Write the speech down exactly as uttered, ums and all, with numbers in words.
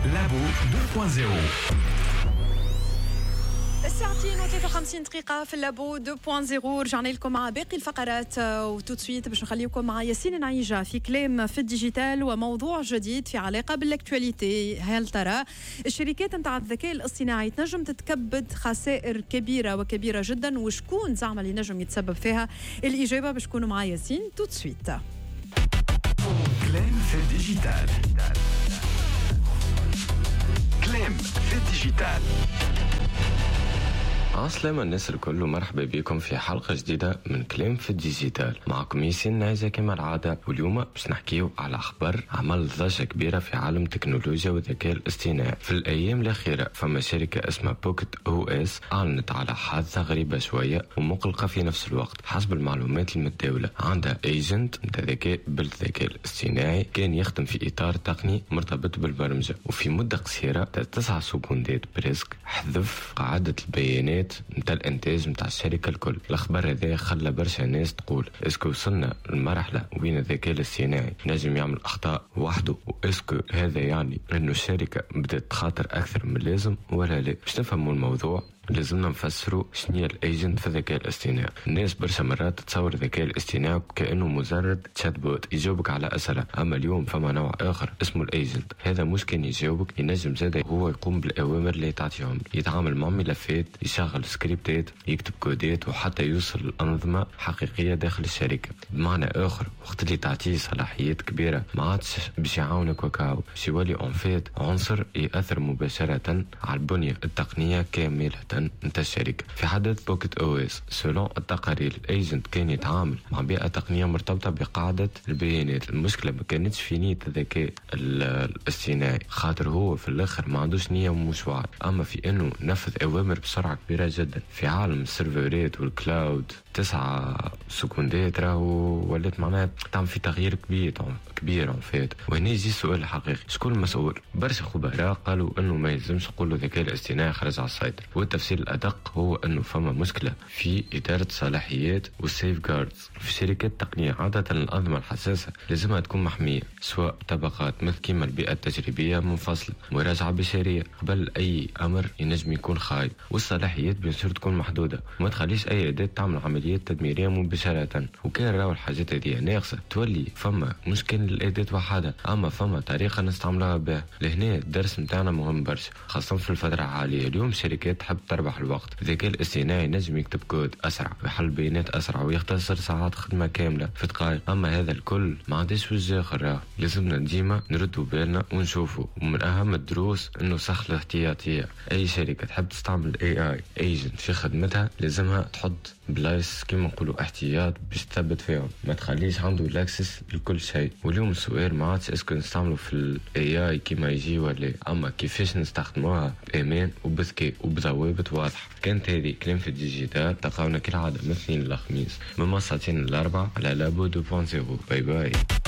لابو اثنين فاصلة صفر. ساعتين وثلاثة وخمسين دقيقة في اللابو اثنين فاصلة صفر. رجعنا لكم مع باقي الفقرات وتوت سويت باش نخليكم مع ياسين نعيجة في كلام في الديجيتال وموضوع جديد في علاقة بالاكتواليتي. هل ترى الشركات نتاع الذكاء الاصطناعي تنجم تتكبد خسائر كبيرة وكبيرة جدا، وشكون زعما اللي نجم يتسبب فيها؟ الإجابة باش تكونوا مع ياسين توت سويت. كلام في الديجيتال. كلام في الديجيتال. عسلامة الناس الكل، مرحبا بكم في حلقة جديدة من كلام في الديجيتال. معكم ياسين نعيزة كما العادة، واليوم باش نحكيو على أخبار عمل ضجة كبيرة في عالم التكنولوجيا والذكاء الاصطناعي. في الأيام الأخيرة فما شركة اسمها بوكيت أو إس أعلنت على حادثة غريبة شوية ومقلقة في نفس الوقت. حسب المعلومات المتداولة عندها ايجنت نتاع ذكاء بالذكاء الاصطناعي كان يخدم في إطار تقني مرتبط بالبرمجة، وفي مدة قصيرة تسعة سكوندات بريسك حذف قاعدة البيانات نتاع الانتاج نتاع الشركه الكل. الاخبار هذا خلى برشا ناس تقول اسكو وصلنا لمرحله وين الذكاء الاصطناعي نجم يعمل اخطاء وحده، واسكو هذا يعني انه الشركه بدات تخاطر اكثر من اللازم ولا لا؟ باش نفهموا الموضوع لازمنا نفسروا شنو الايجنت في الذكاء الاصطناعي. الناس برشا مرات تتصور الذكاء الاصطناعي كانه مجرد تشات بوت يجاوبك على اسئله، اما اليوم فما نوع اخر اسمه الايجنت. هذا مش كان يجاوبك، ينجم زاده هو يقوم بالاوامر اللي تعطيهم، يتعامل مع ملفات، يشغل سكريبتات، يكتب كودات، وحتى يوصل لانظمه حقيقيه داخل الشركه. بمعنى اخر وقت اللي تعطيه صلاحيات كبيره ما عادش باش يعاونك وكاو، باش يولي اون فيت عنصر ياثر مباشره على البنيه التقنيه كامله نتاع الشركة. في حدث بوكيت او اس سولون التقارير الايجنت كان يتعامل مع بيئة تقنية مرتبطة بقاعدة البيانات. المشكلة ما كانتش في نية الذكاء الاصطناعي، خاطر هو في الاخر ما عندوش نية ومش وعي، اما في انه نفذ اوامر بسرعة كبيرة جدا. في عالم السيرفرات والكلاود تسعة سكوندات راهو ولات معناها تعمل في تغيير كبير كبير عن فات. وهنا يجي السؤال الحقيقي، شكون المسؤول؟ برشا خبراء قالوا انه ما يلزمش نقولوا الذكاء الاصطناعي خرج على السيطرة، والتفسير الادق هو انه فما مشكله في اداره الصلاحيات والسيف جاردز. في شركات تقنيه عاده الانظمه الحساسه لازمها تكون محميه، سواء طبقات مثل كيما البيئه التجريبيه منفصله، مراجعه بشريه قبل اي امر ينجم يكون خايب، والصلاحيات بيصير تكون محدوده، وما تخليش اي اداه تعمل عمليات تدميريه مباشره. وكان راهو الحاجات هذه ناقصه تولي فما مشكل للاداه وحدها، اما فما طريقه نستعملها بها. لهنا الدرس نتاعنا مهم برشا، خاصه في الفتره الحاليه. اليوم شركات تحب تربح الوقت، الذكاء الاصطناعي نجم يكتب كود اسرع ويحل بيانات اسرع ويختصر ساعات خدمه كامله في دقائق، اما هذا الكل ما عندش وجه اخر. لازمنا ديما نردوا بالنا ونشوفوا. ومن اهم الدروس انه سخ الاحتياطيه. اي شركه تحب تستعمل اي اي ايجنت في خدمتها لازمها تحط بلايص كيما نقولوا احتياط باش تثبت فيهم، ما تخليش عنده الاكسس لكل شيء. واليوم السؤال ما عادش اسكو نستعملوا في الاي اي كيما يجي ولا، اما كيفاش نستخدموها بامان وبذكاء وبضوابط واضحه. كانت هذه كلام في الديجيتال، تلقاونا كالعاده مثلين الخميس من ساعتين الاربعة على لابو اثنين فاصلة صفر. باي باي.